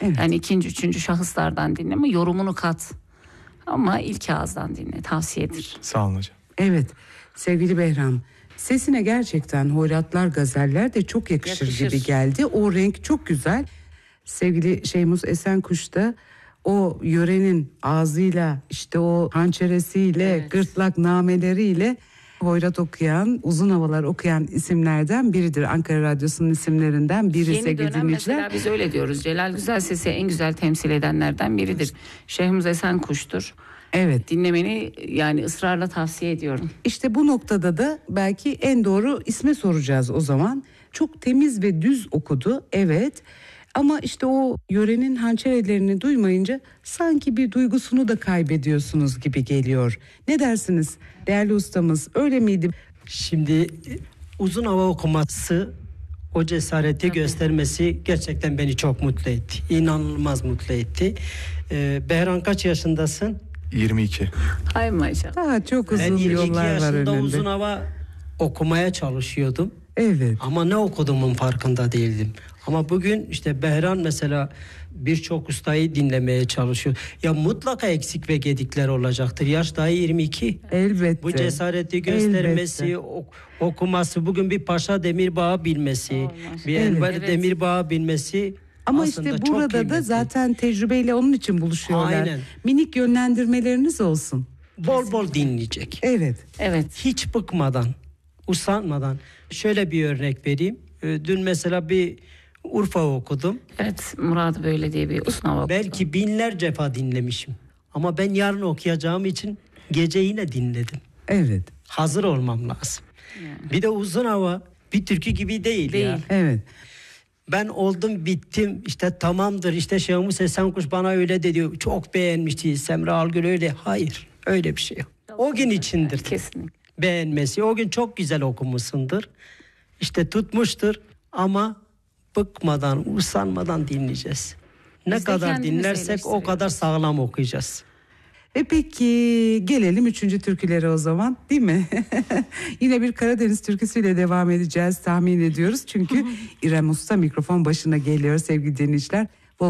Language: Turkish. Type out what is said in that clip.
Evet. Yani ikinci, üçüncü şahıslardan dinleme, yorumunu kat. Ama ilk ağızdan dinle, tavsiyedir. Sağ olun hocam. Evet sevgili Behram, sesine gerçekten hoyratlar, gazeller de çok yakışır gibi geldi. O renk çok güzel. Sevgili Şeymus Esenkuş da o yörenin ağzıyla, işte o hançeresiyle, gırtlak nameleriyle hoyrat okuyan, uzun havalar okuyan isimlerden biridir. Ankara Radyosu'nun isimlerinden biri sevgili dinleyiciler. Yeni dönem mesela biz öyle diyoruz. Celal Güzel Ses'i en güzel temsil edenlerden biridir. Şeyhimiz Esenkuş'tur. Evet. Dinlemeni yani ısrarla tavsiye ediyorum. İşte bu noktada da belki en doğru isme soracağız o zaman. Çok temiz ve düz okudu, evet. Ama işte o yörenin hançerelerini duymayınca sanki bir duygusunu da kaybediyorsunuz gibi geliyor. Ne dersiniz değerli ustamız, öyle miydi? Şimdi uzun hava okuması, o cesareti göstermesi gerçekten beni çok mutlu etti. İnanılmaz mutlu etti. Behram kaç yaşındasın? 22. Hay maşallah. Daha çok Ben uzun 22 yollar var yaşında önünde. uzun hava okumaya çalışıyordum. Evet. Ama ne okuduğumun farkında değildim. Ama bugün işte Behram mesela birçok ustayı dinlemeye çalışıyor. Ya mutlaka eksik ve gedikler olacaktır. Yaş daha 22. Elbette. Bu cesareti göstermesi, okuması, bugün bir Paşa Demirbağ'ı bilmesi, bir Enver Demirbağ'ı bilmesi. Ama işte burada da zaten tecrübeyle onun için buluşuyorlar. Aynen. Minik yönlendirmeleriniz olsun. Bol bol dinleyecek. Evet. Evet. Hiç bıkmadan, usanmadan. Şöyle bir örnek vereyim. Dün mesela bir Urfa okudum. Evet, Murat böyle diye bir usnava okudum. Belki binlerce defa dinlemişim. Ama ben yarın okuyacağım için gece yine dinledim. Evet. Hazır olmam lazım. Yani. Bir de uzun hava bir türkü gibi değil. Ya. Evet. Ben oldum bittim işte tamamdır işte Şeyhimiz Esenkuş bana öyle dedi. Çok beğenmişti Semra Algül öyle. Hayır öyle bir şey yok. O gün içindir. Kesinlikle. Beğenmesi. O gün çok güzel okumuşsundur. İşte tutmuştur ama bıkmadan, usanmadan dinleyeceğiz. Ne Biz kadar dinlersek o kadar sağlam okuyacağız. Peki gelelim 3. türkülere o zaman, değil mi? Yine bir Karadeniz türküsüyle devam edeceğiz tahmin ediyoruz. Çünkü İrem Usta mikrofon başına geliyor sevgili dinleyiciler.